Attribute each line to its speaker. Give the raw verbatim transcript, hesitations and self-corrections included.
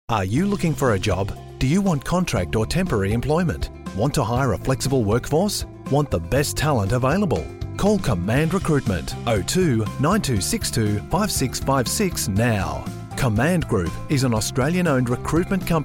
Speaker 1: Are you looking for a job? Do you want contract or temporary employment? Want to hire a flexible workforce? Want the best talent available? Call Command Recruitment oh two nine two six two five six five six now. Command Group is an Australian-owned recruitment company